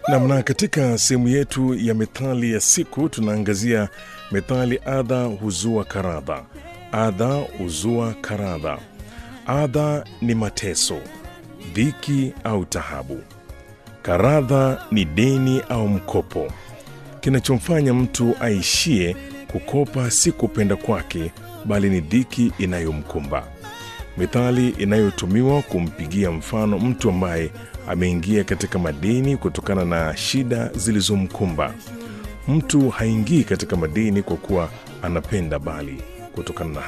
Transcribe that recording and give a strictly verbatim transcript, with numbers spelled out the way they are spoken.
Namna katika sehemu yetu ya methali ya siku tunaangazia methali adha huzua karadha. Adha huzua karadha. Adha ni mateso, dhiki au tahabu. Karadha ni deni au mkopo. Kinachomfanya mtu aishie kukopa si kupenda kwake, bali ni dhiki inayomkumba. Methali inayotumiwa kumpigia mfano mtu ambaye ameingia katika madeni kutokana na shida zilizomkumba. Mtu haingii katika madeni kwa kuwa anapenda, bali kutokana na